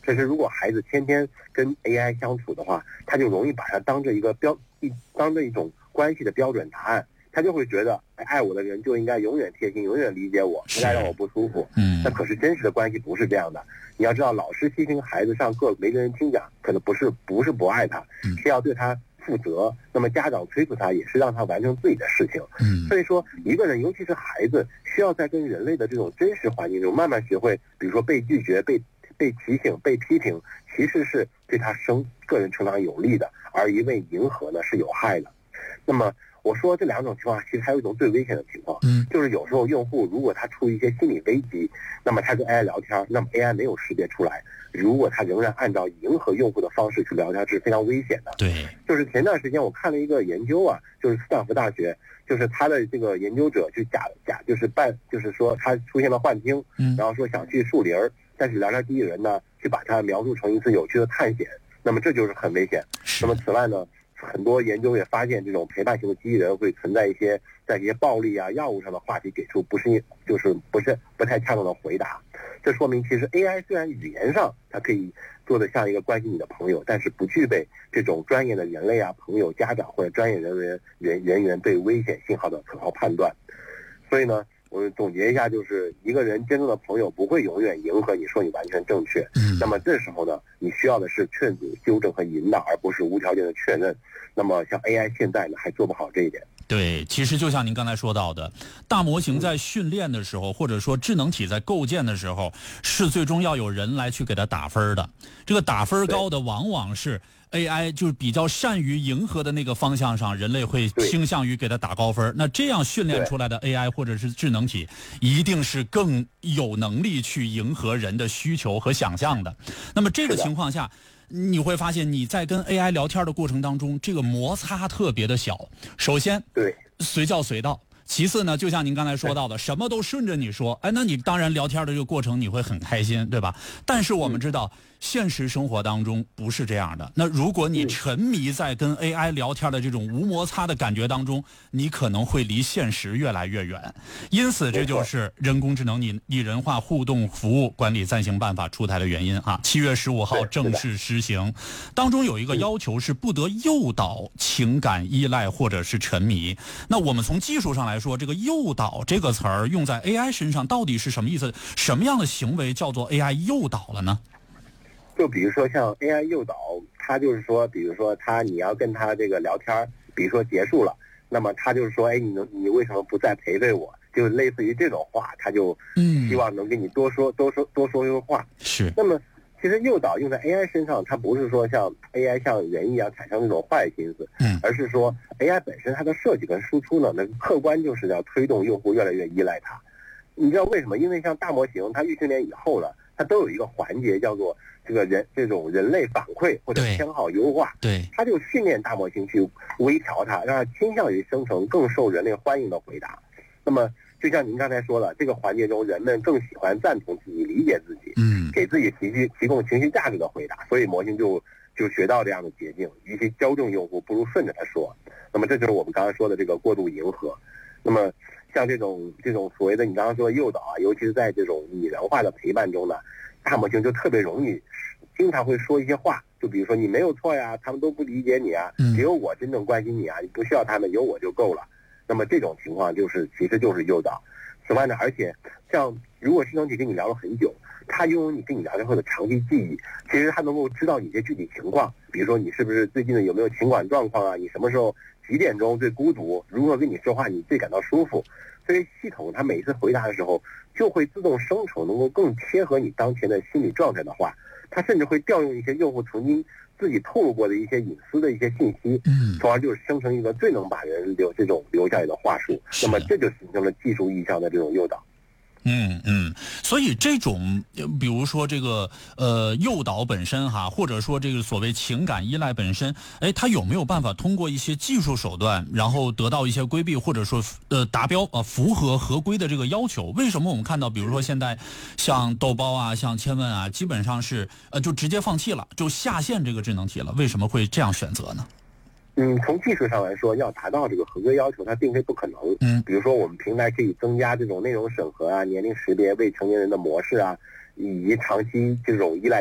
可是如果孩子天天跟 AI 相处的话，他就容易把它当着一种关系的标准答案，他就会觉得爱我的人就应该永远贴心，永远理解我，不该让我不舒服。那可是真实的关系不是这样的。你要知道，老师批评孩子上课没人听讲，可能不是不爱他，是要对他负责。那么家长催促他，也是让他完成自己的事情。所以说，一个人尤其是孩子，需要在跟人类的这种真实环境中慢慢学会，比如说被拒绝、被提醒、被批评，其实是对他个人成长有利的，而一味迎合呢是有害的。那么我说这两种情况，其实还有一种最危险的情况，就是有时候用户如果他出于一些心理危机，那么他跟 AI 聊天，那么 AI 没有识别出来，如果他仍然按照迎合用户的方式去聊天，是非常危险的。 对， 就是前段时间我看了一个研究啊，就是斯坦福大学，就是他的这个研究者去就是说他出现了幻听，然后说想去树林，但是聊天机器人呢，去把它描述成一次有趣的探险，那么这就是很危险。那么此外呢，很多研究也发现，这种陪伴型的机器人会存在在一些暴力啊、药物上的话题给出不太恰当的回答。这说明其实 AI 虽然语言上它可以做得像一个关心你的朋友，但是不具备这种专业的人类啊、朋友、家长或者专业人员对危险信号的可靠判断。所以呢，我总结一下，就是一个人真正的朋友不会永远迎合你说你完全正确。那么这时候呢，你需要的是劝阻、纠正和引导，而不是无条件的确认。那么像 AI 现在呢，还做不好这一点。 对，其实就像您刚才说到的，大模型在训练的时候，或者说智能体在构建的时候，是最终要有人来去给它打分的。这个打分高的往往是 AI 就是比较善于迎合的那个方向上，人类会倾向于给它打高分。那这样训练出来的 AI 或者是智能体，一定是更有能力去迎合人的需求和想象的。那么这个情况下，你会发现你在跟 AI 聊天的过程当中，这个摩擦特别的小。首先，随叫随到。其次呢，就像您刚才说到的，什么都顺着你说，那你当然聊天的这个过程你会很开心，对吧？但是我们知道，现实生活当中不是这样的。那如果你沉迷在跟 AI 聊天的这种无摩擦的感觉当中，你可能会离现实越来越远。因此，这就是人工智能拟人化互动服务管理暂行办法出台的原因啊。7月15号正式施行，当中有一个要求是不得诱导情感依赖或者是沉迷。那我们从技术上来说，这个诱导这个词儿用在 AI 身上到底是什么意思？什么样的行为叫做 AI 诱导了呢？ 就比如说像 AI 诱导，它就是说，比如说你要跟他这个聊天，比如说结束了，那么他就是说，你为什么不再陪陪我？就类似于这种话，他就希望能跟你多说话。 是。 那么其实诱导用在 AI 身上，它不是说像 AI 像人一样产生那种坏心思，而是说 AI 本身它的设计跟输出呢，那客观就是要推动用户越来越依赖它。你知道为什么？因为像大模型它预训练以后呢，它都有一个环节叫做这种人类反馈或者偏好优化，它就训练大模型去微调它，让它倾向于生成更受人类欢迎的回答。那么就像您刚才说了，这个环节中人们更喜欢赞同自己、理解自己，给自己提供情绪价值的回答，所以模型就学到这样的捷径，与其纠正用户，不如顺着他说。那么这就是我们刚才说的这个过度迎合。那么像这种所谓的你刚刚说的诱导啊，尤其是在这种拟人化的陪伴中呢，大模型就特别容易经常会说一些话，就比如说你没有错呀，他们都不理解你啊，只有我真正关心你啊，你不需要他们，有我就够了。那么这种情况其实就是诱导。此外呢，而且像如果智能体跟你聊了很久，它拥有你跟你聊天后的长期记忆，其实它能够知道你一些具体情况，比如说你是不是最近的有没有情感状况啊，你什么时候几点钟最孤独，如何跟你说话你最感到舒服。所以系统它每次回答的时候就会自动生成能够更贴合你当前的心理状态的话，它甚至会调用一些用户曾经自己透露过的一些隐私的一些信息，从而就是生成一个最能把人留下来的话术。那么这就形成了技术意义上的这种诱导。 所以这种比如说这个诱导本身或者说这个所谓情感依赖本身，它有没有办法通过一些技术手段，然后得到一些规避，或者说达标符合合规的这个要求？为什么我们看到比如说现在像豆包啊、像千问啊，基本上是就直接放弃了，就下线这个智能体了？为什么会这样选择呢？ 从技术上来说，要达到这个合规要求，它并非不可能。比如说我们平台可以增加这种内容审核啊、年龄识别、未成年人的模式啊，以及长期这种依赖